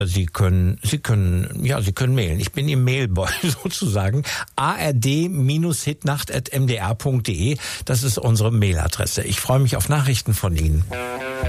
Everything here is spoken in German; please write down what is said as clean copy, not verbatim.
Sie können mailen. Ich bin Ihr Mailboy sozusagen. ard-hitnacht@mdr.de. Das ist unsere Mailadresse. Ich freue mich auf Nachrichten von Ihnen.